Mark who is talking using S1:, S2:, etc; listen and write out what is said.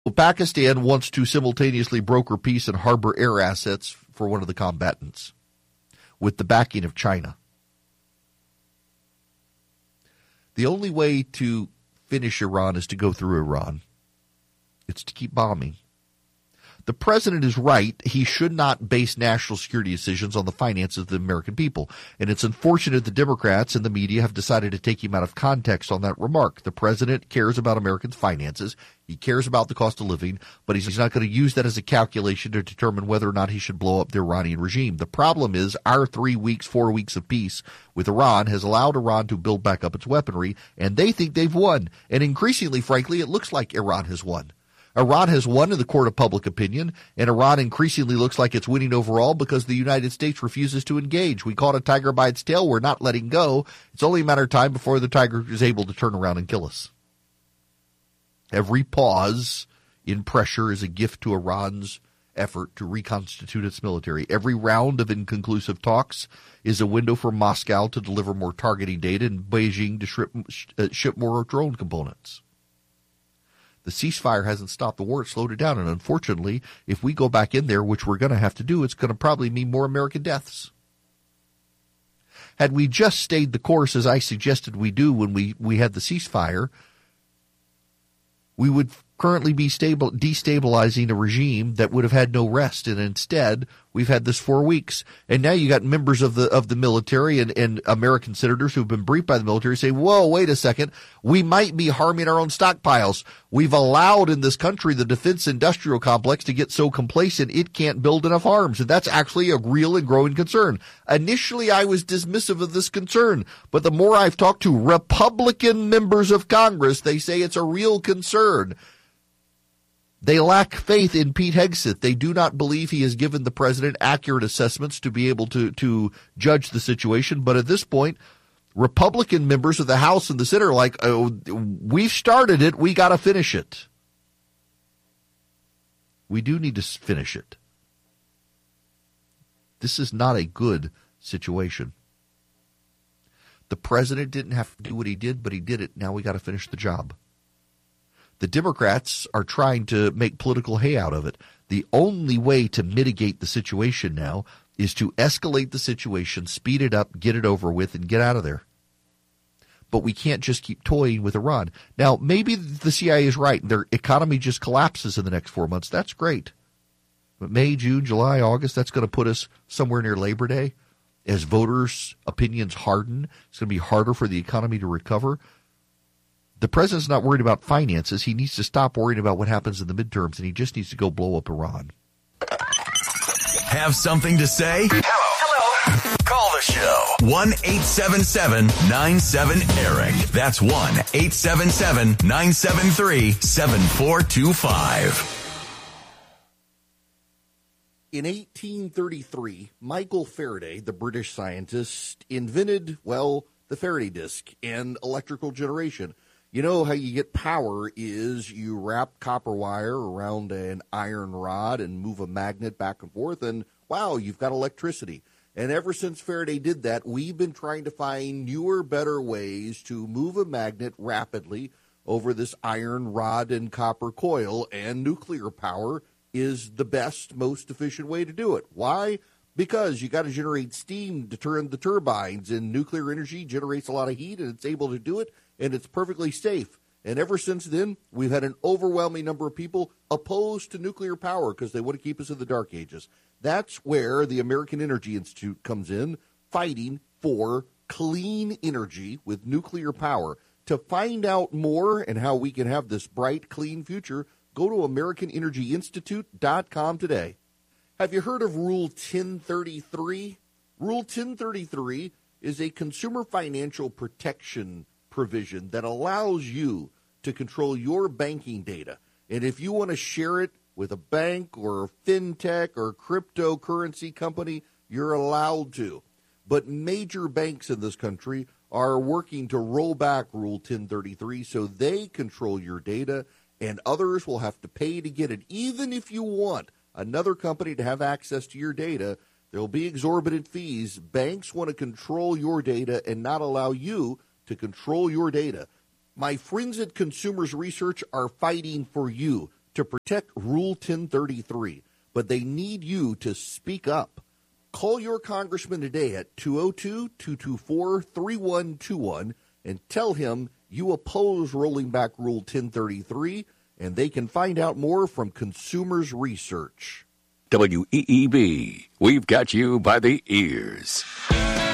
S1: Well, Pakistan wants to simultaneously broker peace and harbor air assets for one of the combatants with the backing of China. The only way to finish Iran is to go through Iran. It's to keep bombing. The president is right. He should not base national security decisions on the finances of the American people. And it's unfortunate the Democrats and the media have decided to take him out of context on that remark. The president cares about Americans' finances. He cares about the cost of living, but he's not going to use that as a calculation to determine whether or not he should blow up the Iranian regime. The problem is our 4 weeks of peace with Iran has allowed Iran to build back up its weaponry, and they think they've won. And increasingly, frankly, it looks like Iran has won. Iran has won in the court of public opinion, and Iran increasingly looks like it's winning overall because the United States refuses to engage. We caught a tiger by its tail. We're not letting go. It's only a matter of time before the tiger is able to turn around and kill us. Every pause in pressure is a gift to Iran's effort to reconstitute its military. Every round of inconclusive talks is a window for Moscow to deliver more targeting data and Beijing to ship more drone components. The ceasefire hasn't stopped the war. It slowed it down. And unfortunately, if we go back in there, which we're going to have to do, it's going to probably mean more American deaths. Had we just stayed the course, as I suggested we do when we had the ceasefire, we would currently be destabilizing a regime that would have had no rest. And instead, we've had this 4 weeks. And now you got members of the military and American senators who've been briefed by the military say, whoa, wait a second. We might be harming our own stockpiles. We've allowed in this country the defense industrial complex to get so complacent it can't build enough arms. And that's actually a real and growing concern. Initially, I was dismissive of this concern. But the more I've talked to Republican members of Congress, they say it's a real concern. They lack faith in Pete Hegseth. They do not believe he has given the president accurate assessments to be able to judge the situation. But at this point, Republican members of the House and the Senate are like, oh, we've started it. We got to finish it. We do need to finish it. This is not a good situation. The president didn't have to do what he did, but he did it. Now we got to finish the job. The Democrats are trying to make political hay out of it. The only way to mitigate the situation now is to escalate the situation, speed it up, get it over with, and get out of there. But we can't just keep toying with Iran. Now, maybe the CIA is right. Their economy just collapses in the next 4 months. That's great. But May, June, July, August, that's going to put us somewhere near Labor Day. As voters' opinions harden, it's going to be harder for the economy to recover. The president's not worried about finances. He needs to stop worrying about what happens in the midterms, and he just needs to go blow up Iran.
S2: Have something to say? Hello. Call the show. 1-877-97-ERIC. That's 1-877-973-7425.
S1: In 1833, Michael Faraday, the British scientist, invented, the Faraday disk and electrical generation. You know how you get power is you wrap copper wire around an iron rod and move a magnet back and forth, and wow, you've got electricity. And ever since Faraday did that, we've been trying to find newer, better ways to move a magnet rapidly over this iron rod and copper coil, and nuclear power is the best, most efficient way to do it. Why? Because you got to generate steam to turn the turbines, and nuclear energy generates a lot of heat, and it's able to do it, and it's perfectly safe. And ever since then, we've had an overwhelming number of people opposed to nuclear power because they want to keep us in the dark ages. That's where the American Energy Institute comes in, fighting for clean energy with nuclear power. To find out more and how we can have this bright, clean future, go to AmericanEnergyInstitute.com today. Have you heard of Rule 1033? Rule 1033 is a consumer financial protection provision that allows you to control your banking data. And if you want to share it with a bank or a fintech or cryptocurrency company, you're allowed to. But major banks in this country are working to roll back Rule 1033 so they control your data, and others will have to pay to get it. Even if you want another company to have access to your data, there will be exorbitant fees. Banks want to control your data and not allow you to control your data. My friends at Consumers Research are fighting for you to protect Rule 1033, but they need you to speak up. Call your congressman today at 202-224-3121 and tell him you oppose rolling back Rule 1033, and they can find out more from Consumers Research.
S3: WEEB, we've got you by the ears.